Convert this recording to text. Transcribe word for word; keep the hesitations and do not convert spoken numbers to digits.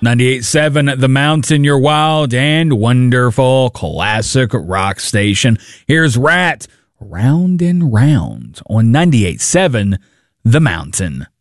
ninety-eight point seven The Mountain, your wild and wonderful classic rock station. Here's Rat, Round and Round on ninety-eight point seven The Mountain.